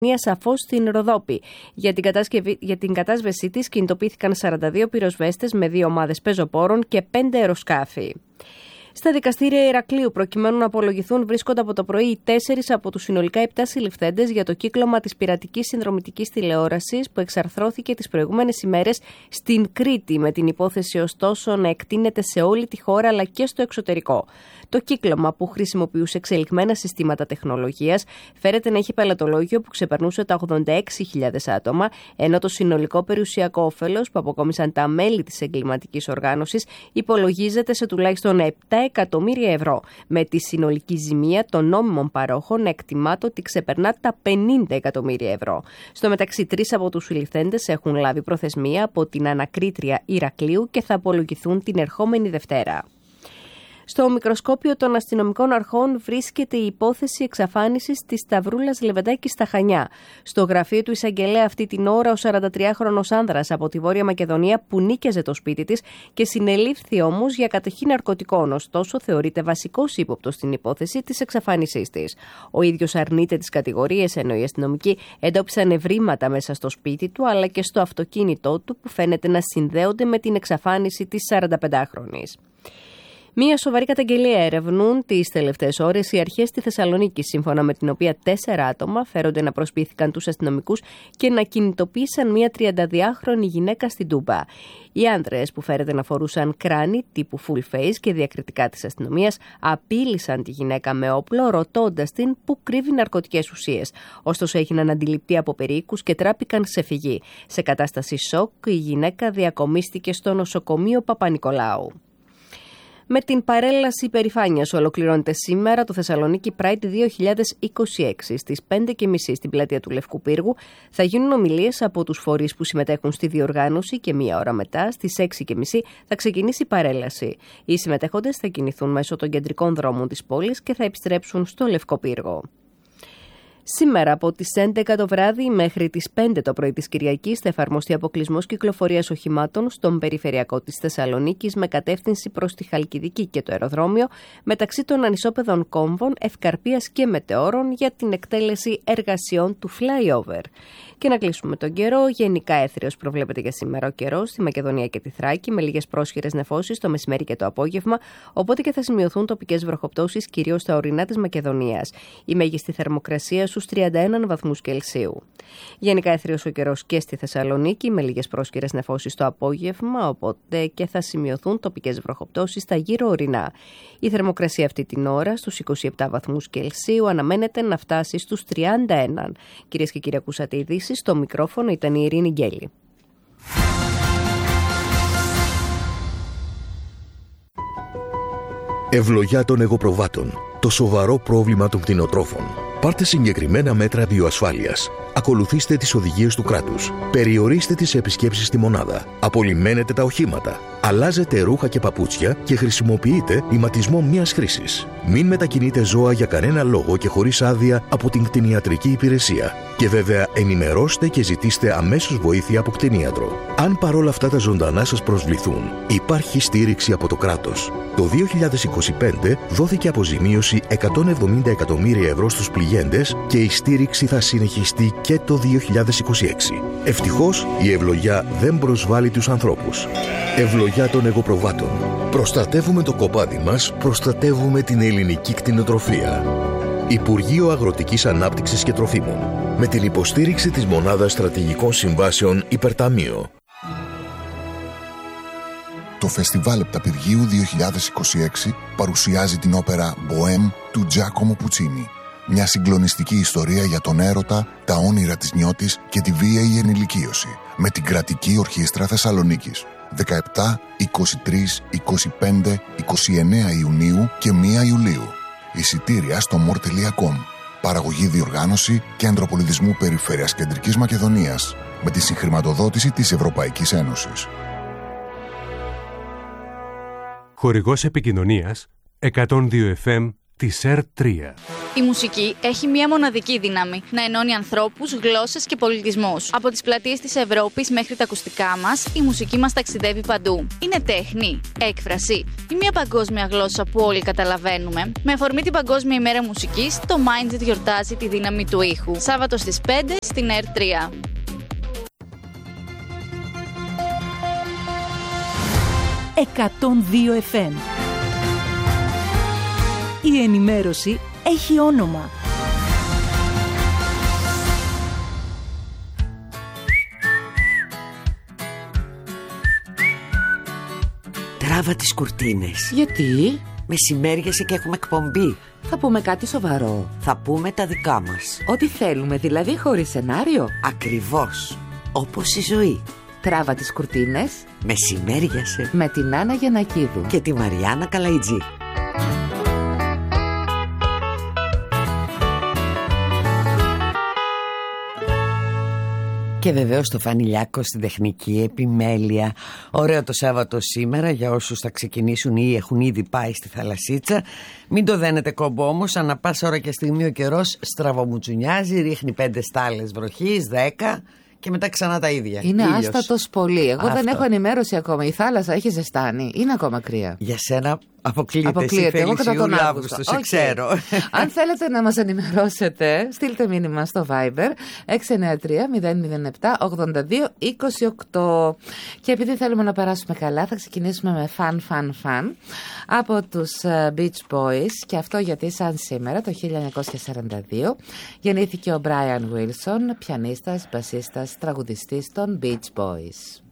σαφώς στην Ροδόπη. Για την κατάσβεσή της κινητοποιήθηκαν 42 πυροσβέστες με 2 ομάδες πεζοπόρων και 5 αεροσκάφη. Στα δικαστήρια Ηρακλείου, προκειμένου να απολογηθούν, βρίσκονται από το πρωί οι 4 από τους συνολικά 7 συλληφθέντες για το κύκλωμα της πειρατικής συνδρομητικής τηλεόρασης που εξαρθρώθηκε τις προηγούμενες ημέρες στην Κρήτη, με την υπόθεση ωστόσο να εκτείνεται σε όλη τη χώρα αλλά και στο εξωτερικό. Το κύκλωμα, που χρησιμοποιούσε εξελιγμένα συστήματα τεχνολογίας, φέρεται να έχει πελατολόγιο που ξεπερνούσε τα 86.000 άτομα, ενώ το συνολικό περιουσιακό όφελος που αποκόμισαν τα μέλη της εγκληματικής οργάνωσης υπολογίζεται σε τουλάχιστον 7 εκατομμύρια ευρώ, με τη συνολική ζημία των νόμιμων παρόχων να εκτιμάται ότι ξεπερνά τα 50 εκατομμύρια ευρώ. Στο μεταξύ, 3 από τους συλληφθέντες έχουν λάβει προθεσμία από την ανακρίτρια Ηρακλείου και θα απολογηθούν την ερχόμενη Δευτέρα. Στο μικροσκόπιο των αστυνομικών αρχών βρίσκεται η υπόθεση εξαφάνισης της Σταυρούλας Λεβεντάκη στα Χανιά. Στο γραφείο του εισαγγελέα αυτή την ώρα ο 43χρονος άνδρας από τη Βόρεια Μακεδονία που νίκιαζε το σπίτι της και συνελήφθη όμως για κατοχή ναρκωτικών, ωστόσο θεωρείται βασικός ύποπτος στην υπόθεση της εξαφάνισής της. Ο ίδιος αρνείται τις κατηγορίες, ενώ οι αστυνομικοί εντόπισαν ευρήματα μέσα στο σπίτι του αλλά και στο αυτοκίνητό του που φαίνεται να συνδέονται με την εξαφάνιση της 45χρονης. Μία σοβαρή καταγγελία ερευνούν τις τελευταίες ώρες οι αρχές στη Θεσσαλονίκη, σύμφωνα με την οποία 4 άτομα φέρονται να προσποιήθηκαν τους αστυνομικούς και να κινητοποίησαν μία 32χρονη γυναίκα στην Τούμπα. Οι άντρες, που φέρεται να φορούσαν κράνη τύπου full face και διακριτικά της αστυνομίας, απείλησαν τη γυναίκα με όπλο, ρωτώντας την που κρύβει ναρκωτικές ουσίες. Ωστόσο, έγιναν αντιληπτοί από περίοικους και τράπηκαν σε φυγή. Σε κατάσταση σοκ, η γυναίκα διακομίστηκε στο νοσοκομείο Παπα-Νικολάου. Με την παρέλαση υπερηφάνειας ολοκληρώνεται σήμερα το Θεσσαλονίκη Pride 2026. Στις 5:30 στην πλατεία του Λευκού Πύργου θα γίνουν ομιλίες από τους φορείς που συμμετέχουν στη διοργάνωση και 1 ώρα μετά, στις 6:30, θα ξεκινήσει η παρέλαση. Οι συμμετέχοντες θα κινηθούν μέσω των κεντρικών δρόμων της πόλης και θα επιστρέψουν στο Λευκό Πύργο. Σήμερα από τις 11 το βράδυ μέχρι τις 5 το πρωί της Κυριακής θα εφαρμοστεί αποκλεισμός κυκλοφορίας οχημάτων στον περιφερειακό της Θεσσαλονίκης με κατεύθυνση προς τη Χαλκιδική και το αεροδρόμιο, μεταξύ των ανισόπεδων Κόμβων, Ευκαρπίας και Μετεώρων για την εκτέλεση εργασιών του flyover. Και να κλείσουμε τον καιρό. Γενικά έθριος προβλέπεται για σήμερα ο καιρός στη Μακεδονία και τη Θράκη, με λίγες πρόσχερες νεφώσεις το μεσημέρι και το απόγευμα, οπότε και θα σημειωθούν τοπικές βροχοπτώσεις κυρίως στα ορεινά της Μακεδονίας. Η μέγιστη θερμοκρασία στους 31 βαθμούς Κελσίου. Γενικά έθριος ο καιρός και στη Θεσσαλονίκη, με λίγες πρόσχερες νεφώσεις το απόγευμα, οπότε και θα σημειωθούν τοπικές βροχοπτώσεις στα γύρω ορεινά. Η θερμοκρασία αυτή την ώρα στους 27 βαθμούς Κελσίου αναμένεται να φτάσει στους 31. Κυρίες και κύριοι, ακούσατε ειδήσεις. Στο μικρόφωνο ήταν η Ειρήνη Γκέλη. Ευλογιά των εγωπροβάτων. Το σοβαρό πρόβλημα των κτηνοτρόφων. Πάρτε συγκεκριμένα μέτρα βιοασφάλειας. Ακολουθήστε τις οδηγίες του κράτους. Περιορίστε τις επισκέψεις στη μονάδα. Απολυμμένετε τα οχήματα. Αλλάζετε ρούχα και παπούτσια και χρησιμοποιείτε ηματισμό μιας χρήσης. Μην μετακινείτε ζώα για κανένα λόγο και χωρίς άδεια από την κτηνιατρική υπηρεσία. Και βέβαια ενημερώστε και ζητήστε αμέσως βοήθεια από κτηνίατρο. Αν παρόλα αυτά τα ζωντανά σας προσβληθούν, υπάρχει στήριξη από το κράτος. Το 2025 δόθηκε αποζημίωση 170 εκατομμύρια ευρώ στους πληγέντες και η στήριξη θα συνεχιστεί και το 2026. Ευτυχώς η ευλογιά δεν προσβάλλει τους ανθρώπους. Ευλογιά των εγωπροβάτων. Προστατεύουμε το κοπάδι μας, προστατεύουμε την ελληνική κτηνοτροφία. Υπουργείο Αγροτικής Ανάπτυξης και Τροφίμων. Με την υποστήριξη της Μονάδας Στρατηγικών Συμβάσεων Υπερταμείο. Το Φεστιβάλ Επταπηργίου 2026 παρουσιάζει την όπερα «Bohème» του Τζάκομο Πουτσίνι. Μια συγκλονιστική ιστορία για τον έρωτα, τα όνειρα της νιώτης και τη βίαιη ενηλικίωση. Με την Κρατική Ορχήστρα Θεσσαλονίκης. 17, 23, 25, 29 Ιουνίου και 1 Ιουλίου. Εισιτήρια στο more.com. Παραγωγή, διοργάνωση, Κέντρο Πολιτισμού Περιφέρειας Κεντρικής Μακεδονίας. Με τη συγχρηματοδότηση της Ευρωπαϊκής Ένωσης. Χορηγός επικοινωνίας 102 FM της ΕΡΤ3. Η μουσική έχει μία μοναδική δύναμη: να ενώνει ανθρώπους, γλώσσες και πολιτισμούς. Από τις πλατείες της Ευρώπης μέχρι τα ακουστικά μας, η μουσική μας ταξιδεύει παντού. Είναι τέχνη, έκφραση ή μία παγκόσμια γλώσσα που όλοι καταλαβαίνουμε? Με αφορμή την Παγκόσμια ημέρα μουσικής, το Mindset γιορτάζει τη δύναμη του ήχου. Σάββατο στις 5 στην ΕΡΤ3. 102 FM. Η ενημέρωση έχει όνομα. Τράβα τις κουρτίνες. Γιατί? Μεσημέριασε και έχουμε εκπομπή. Θα πούμε κάτι σοβαρό. Θα πούμε τα δικά μας. Ό,τι θέλουμε, δηλαδή χωρίς σενάριο. Ακριβώς. Όπως η ζωή. Τράβα τις κουρτίνες. Μεσημέριασε. Με την Άννα Γιαννακίδου και τη Μαριάννα Καλαϊτζή. Και βεβαίως το Φανιλιάκο στην τεχνική επιμέλεια. Ωραίο το Σάββατο σήμερα για όσους θα ξεκινήσουν ή έχουν ήδη πάει στη θαλασσίτσα. Μην το δένετε κόμπο όμως, ανά πάσα ώρα και στιγμή ο καιρός στραβομουτσουνιάζει, ρίχνει 5 στάλες βροχής, 10 και μετά ξανά τα ίδια. Είναι Ήλιος. άστατος πολύ. Εγώ δεν έχω ενημέρωση ακόμα. Η θάλασσα έχει ζεστάνει. Είναι ακόμα κρύα. Για σένα αποκλείεται. Εγώ κατά τον Αύγουστο. Σε ξέρω. Αν θέλετε να μας ενημερώσετε, στείλτε μήνυμα στο Viber 693-007-82-28. Και επειδή θέλουμε να περάσουμε καλά, θα ξεκινήσουμε με φαν από τους Beach Boys. Και αυτό γιατί σαν σήμερα το 1942 γεννήθηκε ο Brian Wilson, πιανίστας, μπασίστας, τραγουδιστής των Beach Boys.